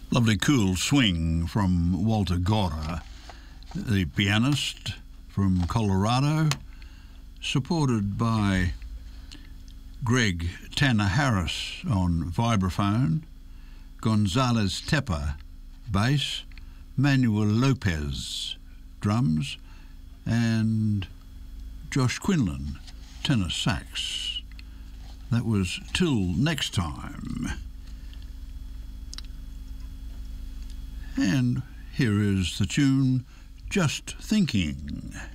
Lovely cool swing from Walter Gora, the pianist from Colorado, supported by Greg Tanner Harris on vibraphone, Gonzalez Tepper bass, Manuel Lopez drums, and Josh Quinlan tenor sax. That was Till Next Time. And here is the tune Just Thinking.